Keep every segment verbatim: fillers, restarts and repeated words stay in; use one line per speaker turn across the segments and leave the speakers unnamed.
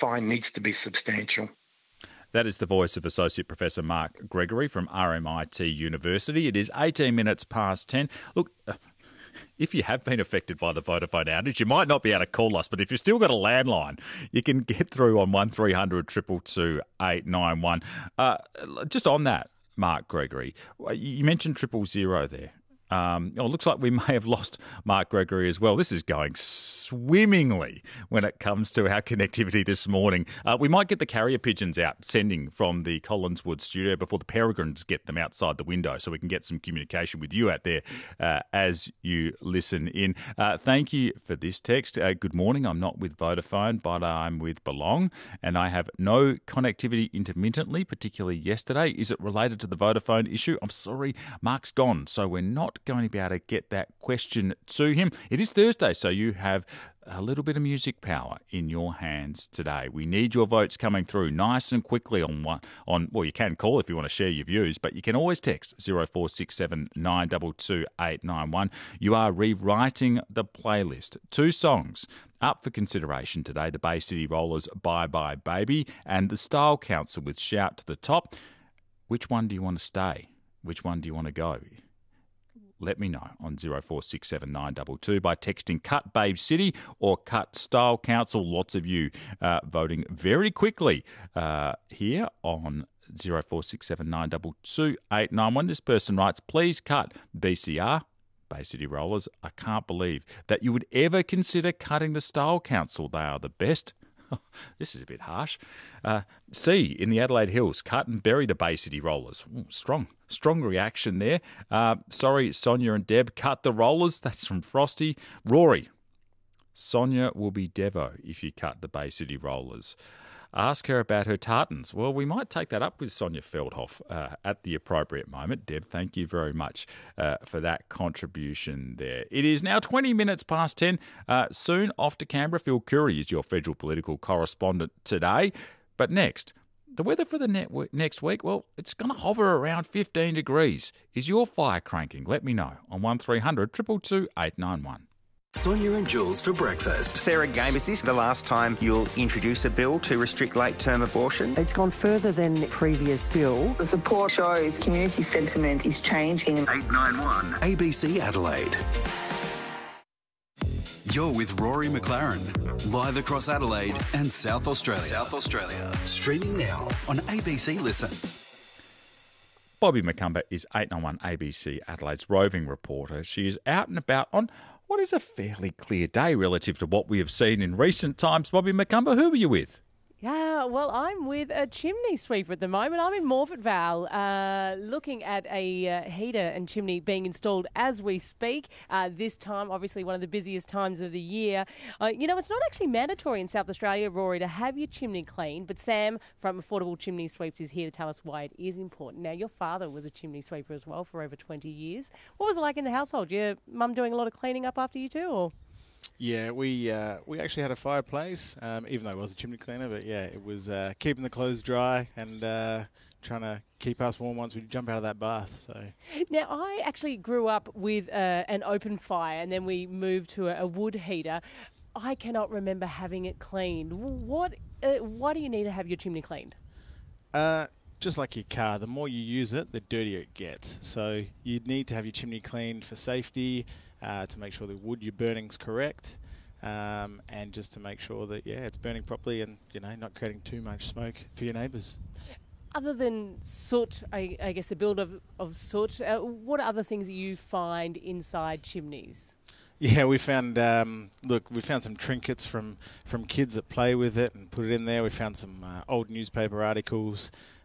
fine needs to be substantial.
That is the voice of Associate Professor Mark Gregory from R M I T University. It is eighteen minutes past ten. Look, if you have been affected by the Vodafone outage, you might not be able to call us, but if you've still got a landline, you can get through on one three hundred two two two eight nine one. Uh, just on that, Mark Gregory, you mentioned triple zero there. Um, oh, it looks like we may have lost Mark Gregory as well. This is going swimmingly when it comes to our connectivity this morning. Uh, we might get the carrier pigeons out sending from the Collinswood studio before the peregrines get them outside the window so we can get some communication with you out there uh, as you listen in. Uh, thank you for this text. Uh, good morning. I'm not with Vodafone, but I'm with Belong, and I have no connectivity intermittently, particularly yesterday. Is it related to the Vodafone issue? I'm sorry, Mark's gone, so we're not going to be able to get that question to him. It is Thursday, so you have a little bit of music power in your hands today. We need your votes coming through nice and quickly on one. On well, you can call if you want to share your views, but you can always text zero four six seven nine two two eight nine one. You are rewriting the playlist. Two songs up for consideration today: the Bay City Rollers' "Bye Bye Baby" and the Style Council with "Shout to the Top." Which one do you want to stay? Which one do you want to go? Let me know on zero four six seven nine two two by texting Cut Babe City or Cut Style Council. Lots of you uh, voting very quickly uh, here on zero four six seven nine two two eight nine one. This person writes, please cut B C R, Bay City Rollers. I can't believe that you would ever consider cutting the Style Council. They are the best. This is a bit harsh. Uh, C, in the Adelaide Hills, cut and bury the Bay City Rollers. Ooh, strong, strong reaction there. Uh, sorry, Sonia and Deb, cut the Rollers. That's from Frosty. Rory, Sonia will be Devo if you cut the Bay City Rollers. Ask her about her tartans. Well, we might take that up with Sonia Feldhoff uh, at the appropriate moment. Deb, thank you very much uh, for that contribution there. It is now twenty minutes past ten. Uh, soon off to Canberra. Phil Curry is your federal political correspondent today. But next, the weather for the net- next week, well, it's going to hover around fifteen degrees. Is your fire cranking? Let me know on one three hundred two two two eight nine one.
Sonia and Jules for breakfast.
Sarah Game, is this the last time you'll introduce a bill to restrict late-term abortion?
It's gone further than previous bill.
The support shows community sentiment is changing.
eight nine one A B C Adelaide. You're with Rory McLaren, live across Adelaide and South Australia. South Australia. Streaming now on A B C Listen.
Bobby McCumber is eight nine one A B C Adelaide's roving reporter. She is out and about on what is a fairly clear day relative to what we have seen in recent times. Bobby McCumber, who were you with?
Yeah, well, I'm with a chimney sweeper at the moment. I'm in Morfett Vale, uh, looking at a uh, heater and chimney being installed as we speak. Uh, this time, obviously, one of the busiest times of the year. Uh, you know, it's not actually mandatory in South Australia, Rory, to have your chimney cleaned, but Sam from Affordable Chimney Sweeps is here to tell us why it is important. Now, your father was a chimney sweeper as well for over twenty years. What was it like in the household? Your mum doing a lot of cleaning up after you too, or...?
Yeah, we uh, we actually had a fireplace, um, even though it was a chimney cleaner, but yeah, it was uh, keeping the clothes dry and uh, trying to keep us warm once we jump out of that bath. So
now, I actually grew up with uh, an open fire, and then we moved to a, a wood heater. I cannot remember having it cleaned. What? Uh, why do you need to have your chimney cleaned?
Uh, just like your car, the more you use it, the dirtier it gets. So you need to have your chimney cleaned for safety. Uh, to make sure the wood you're burning's correct, um, and just to make sure that yeah it's burning properly and you know not creating too much smoke for your neighbours.
Other than soot, I, I guess a build of, of soot, uh, what other things do you find inside chimneys?
Yeah, we found um, look we found some trinkets from from kids that play with it and put it in there. We found some uh, old newspaper articles.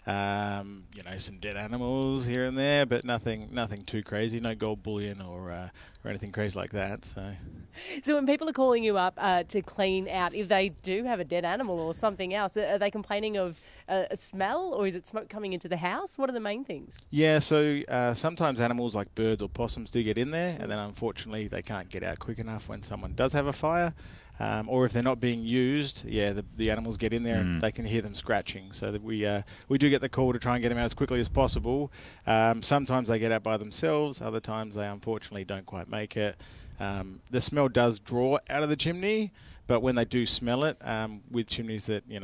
Um, you know, some dead animals here and there, but nothing, nothing too crazy. No gold bullion or uh, or anything crazy like that. So,
so when people are calling you up uh, to clean out, if they do have a dead animal or something else, are they complaining of uh, a smell, or is it smoke coming into the house? What are the main things?
Yeah, so uh, sometimes animals like birds or possums do get in there, and then unfortunately they can't get out quick enough when someone does have a fire. Um, or if they're not being used, yeah, the, the animals get in there mm. and they can hear them scratching. So that we uh, we do get the call to try and get them out as quickly as possible. Um, sometimes they get out by themselves. Other times they unfortunately don't quite make it. Um, the smell does draw out of the chimney, but when they do smell it, um, with chimneys that you know